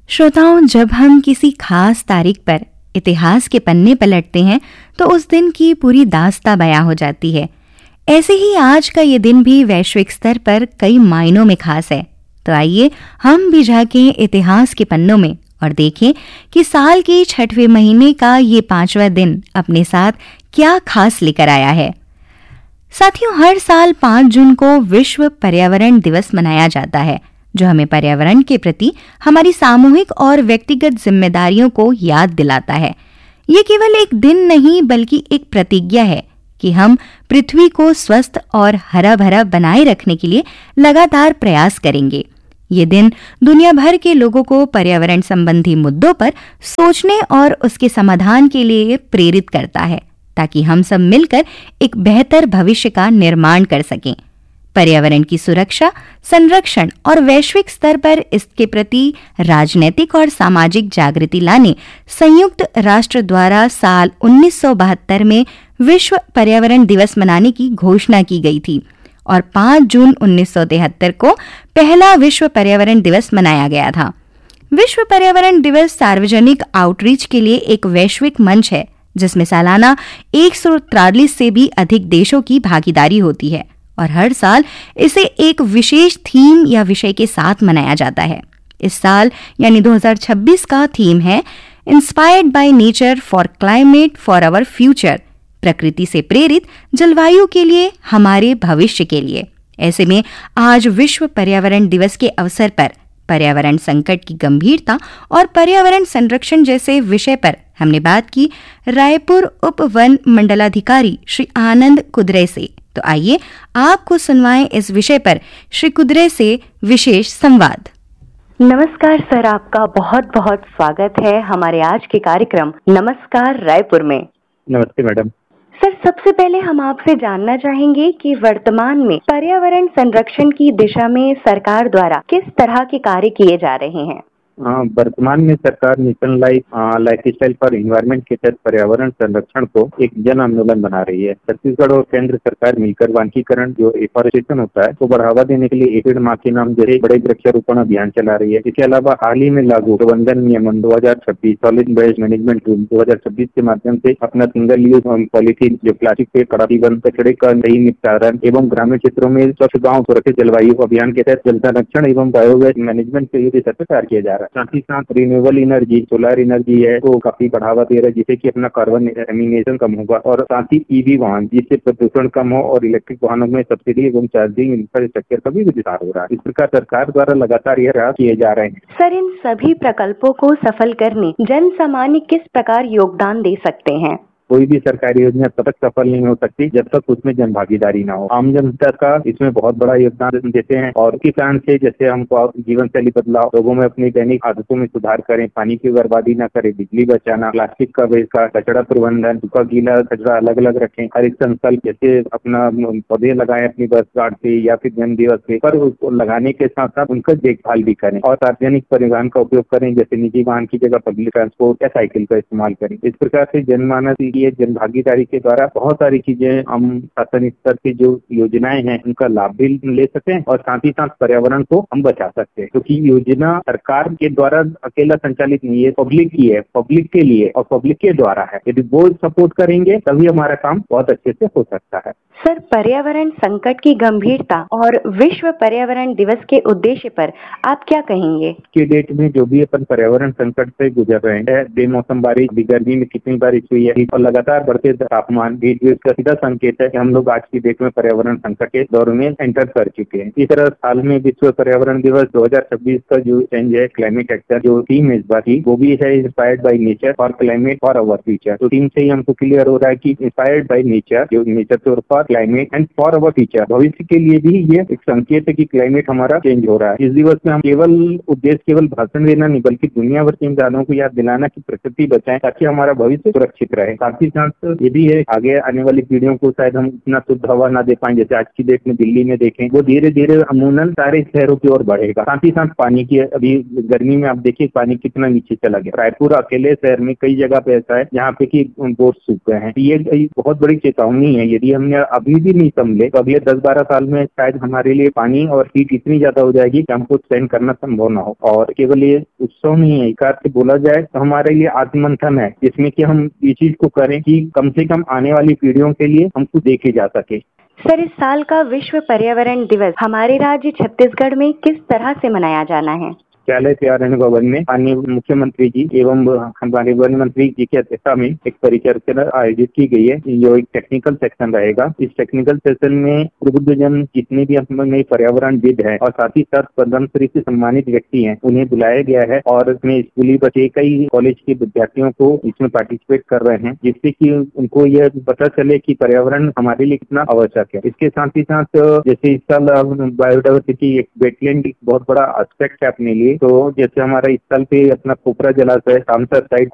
श्रोताओं, जब हम किसी खास तारीख पर इतिहास के पन्ने पलटते हैं तो उस दिन की पूरी दास्तां बयां हो जाती है। ऐसे ही आज का ये दिन भी वैश्विक स्तर पर कई मायनों में खास है। तो आइए हम भी झांकें इतिहास के पन्नों में और देखें कि साल के 6वें महीने का ये 5वां दिन अपने साथ क्या खास लेकर आया है। साथियों, हर साल 5 जून को विश्व पर्यावरण दिवस मनाया जाता है, जो हमें पर्यावरण के प्रति हमारी सामूहिक और व्यक्तिगत जिम्मेदारियों को याद दिलाता है। ये केवल एक दिन नहीं बल्कि एक प्रतिज्ञा है कि हम पृथ्वी को स्वस्थ और हरा भरा बनाए रखने के लिए लगातार प्रयास करेंगे। ये दिन दुनिया भर के लोगों को पर्यावरण संबंधी मुद्दों पर सोचने और उसके समाधान के लिए प्रेरित करता है, ताकि हम सब मिलकर एक बेहतर भविष्य का निर्माण कर सकें। पर्यावरण की सुरक्षा, संरक्षण और वैश्विक स्तर पर इसके प्रति राजनीतिक और सामाजिक जागृति लाने संयुक्त राष्ट्र द्वारा साल 1972 में विश्व पर्यावरण दिवस मनाने की घोषणा की गई थी और 5 जून 1973 को पहला विश्व पर्यावरण दिवस मनाया गया था। विश्व पर्यावरण दिवस सार्वजनिक आउटरीच के लिए एक वैश्विक मंच है, जिसमें सालाना 143 से भी अधिक देशों की भागीदारी होती है और हर साल इसे एक विशेष थीम या विषय के साथ मनाया जाता है। इस साल यानी 2026 का थीम है inspired by nature for climate for our future, प्रकृति से प्रेरित जलवायु के लिए हमारे भविष्य के लिए। ऐसे में आज विश्व पर्यावरण दिवस के अवसर पर पर्यावरण संकट की गंभीरता और पर्यावरण संरक्षण जैसे विषय पर हमने बात की रायपुर उप वन मंडलाधिकारी श्री आनंद कुदरे से। तो आइए आपको सुनवाएं इस विषय पर श्री कुदरे से विशेष संवाद। नमस्कार सर, आपका बहुत बहुत स्वागत है हमारे आज के कार्यक्रम नमस्कार रायपुर में। नमस्ते मैडम। सर, सबसे पहले हम आपसे जानना चाहेंगे कि वर्तमान में पर्यावरण संरक्षण की दिशा में सरकार द्वारा किस तरह के कार्य किए जा रहे हैं। वर्तमान में सरकार mission life style for environment के तहत पर्यावरण संरक्षण को एक जन आंदोलन बना रही है। छत्तीसगढ़ और केंद्र सरकार मिलकर वनीकरण जो एफॉरेस्टेशन होता है तो बढ़ावा देने के लिए एक पेड़ माँ के नाम जैसे बड़े वृक्षारोपण अभियान चला रही है। इसके अलावा हाल ही में लागू प्रबंधन नियमन 2026 सॉलिड वेस्ट मैनेजमेंट रूल 2026 के माध्यम से अपना सिंगल यूज पॉलीथीन जो प्लास्टिक पे प्रतिबंध, कचरे का सही निपटारण एवं ग्रामीण क्षेत्रों में स्वच्छ गाँव सुरक्षित जलवायु अभियान के तहत जल संरक्षण एवं बायोगैस मैनेजमेंट के लिए कार्य किया जा रहा है। साथ ही साथ रिन्यूएबल एनर्जी, सोलर एनर्जी है तो काफी बढ़ावा दे रहा है, जिससे कि अपना कार्बन एमिनेशन कम होगा और साथ ही ईवी वाहन जिससे प्रदूषण कम हो और इलेक्ट्रिक वाहनों में सब्सिडी एवं चार्जिंग इंफ्रास्ट्रक्चर का भी विस्तार हो रहा है। इस प्रकार सरकार द्वारा लगातार यह प्रयास किए जा रहे हैं। सर, इन सभी प्रकल्पों को सफल करने जन सामान्य किस प्रकार योगदान दे सकते हैं। कोई भी सरकारी योजना तब तक सफल नहीं हो सकती जब तक उसमें जन भागीदारी ना हो। आम जनता का इसमें बहुत बड़ा योगदान देते हैं और इसी कारण से जैसे हमको जीवन शैली बदलाव, लोगों में अपनी दैनिक आदतों में सुधार करें, पानी की बर्बादी न करें, बिजली बचाना, प्लास्टिक का वेस्ट, कचरा प्रबंधन, सूखा गीला कचरा अलग अलग रखें, हरित संकल्प जैसे अपना पौधे लगाएं अपनी वर्षगांठ पे या फिर जन्म दिवस पे, पर उसको लगाने के साथ साथ उनका देखभाल भी करें और सार्वजनिक परिवहन का उपयोग करें, जैसे निजी वाहन की जगह पब्लिक ट्रांसपोर्ट या साइकिल का इस्तेमाल करें। इस प्रकार से जनमानस ये जन भागीदारी के द्वारा बहुत सारी चीजें हम शासन स्तर की जो योजनाएं हैं उनका लाभ भी ले सकें और साथ ही साथ पर्यावरण को हम बचा सकते हैं, क्योंकि योजना सरकार के द्वारा अकेला संचालित नहीं है, पब्लिक की है, पब्लिक के लिए और पब्लिक के द्वारा है। यदि वो सपोर्ट करेंगे तभी हमारा काम बहुत अच्छे से हो सकता है। सर, पर्यावरण संकट की गंभीरता और विश्व पर्यावरण दिवस के उद्देश्य पर आप क्या कहेंगे। की डेट में जो भी अपन पर्यावरण संकट से गुजर रहे हैं, बेमौसम बारिश, गर्मी में कितनी बारिश हुई है और लगातार बढ़ते तापमान, हीट वेव का सीधा संकेत है कि हम लोग आज की डेट में पर्यावरण संकट के दौर में एंटर कर चुके हैं। इस तरह साल में विश्व पर्यावरण दिवस 2026 का जो चेंज है क्लाइमेट एक्शन जो थीम इस बार की वो भी है inspired by nature for climate for our future. तो थीम से ही हमको क्लियर हो रहा है कि इंस्पायर्ड बाय नेचर जो नेचर से for climate and for our future, भविष्य के लिए भी ये एक संकेत है कि क्लाइमेट हमारा चेंज हो रहा है। इस दिवस में हम केवल भाषण देना नहीं बल्कि दुनिया भर के इंसानों को याद दिलाना कि प्रकृति बचाएं ताकि हमारा भविष्य सुरक्षित रहे। साथ ही साथ ये भी है आगे आने वाली पीढ़ियों को शायद हम इतना शुद्ध हवा ना दे पाएं, जैसे आज की डेट में दिल्ली में देखें, वो धीरे धीरे अमूमन सारे शहरों की ओर बढ़ेगा। साथ ही साथ पानी की, अभी गर्मी में आप देखिए पानी कितना नीचे चला गया। रायपुर अकेले शहर में कई जगह पे ऐसा है जहाँ पे कि बोर सूख गए हैं। ये बहुत बड़ी चेतावनी है। यदि हमने अब अभी भी नहीं संभले तो अगले 10-12 साल में शायद हमारे लिए पानी और हीट इतनी ज्यादा हो जाएगी कि हमको सहन करना संभव न हो। और केवल ये उत्सव नहीं है, एक बात से बोला जाए तो हमारे लिए आत्ममंथन है, जिसमें कि हम ये चीज को करें कि कम से कम आने वाली पीढ़ियों के लिए हमको देखे जा सके। सर, इस साल का विश्व पर्यावरण दिवस हमारे राज्य छत्तीसगढ़ में किस तरह से मनाया जाना है? मुख्यालय पर्यावरण भवन में माननीय मुख्यमंत्री जी एवं हमारे वन मंत्री जी की अध्यक्षता में एक परिचर्चा आयोजित की गई है, जो एक टेक्निकल सेक्शन रहेगा। इस टेक्निकल सेक्शन में प्रबुद्धजन जितने भी अपने पर्यावरणविद हैं और साथ ही साथ पद्मश्री से सम्मानित व्यक्ति हैं, उन्हें बुलाया गया है और इसमें स्कूली बच्चे कई कॉलेज के विद्यार्थियों को इसमें पार्टिसिपेट कर रहे हैं, जिससे कि उनको यह पता चले कि पर्यावरण हमारे लिए कितना आवश्यक है। इसके साथ ही साथ जैसे इस साल बायोडाइवर्सिटी एक वेटलैंड बहुत बड़ा एस्पेक्ट है अपने लिए, तो जैसे हमारा इस साल पे अपना पोखरा जलाशय रामसर साइड